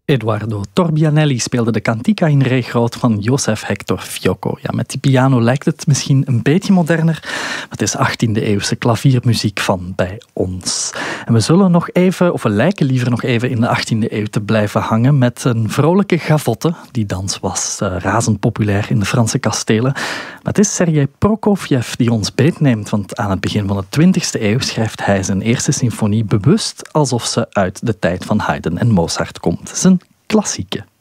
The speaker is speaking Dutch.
Eduardo Torbianelli speelde de Cantica in re groot van Joseph Hector Fiocco. Ja, met die piano lijkt het misschien een beetje moderner, maar het is 18e-eeuwse klaviermuziek van bij ons. En we zullen nog even, of we lijken liever nog even in de 18e eeuw te blijven hangen met een vrolijke gavotte. Die dans was razend populair in de Franse kastelen. Maar het is Sergei Prokofjev die ons beetneemt, want aan het begin van de 20e eeuw schrijft hij zijn eerste symfonie bewust alsof ze uit de tijd van Haydn en Mozart komt. Het is een klassieke.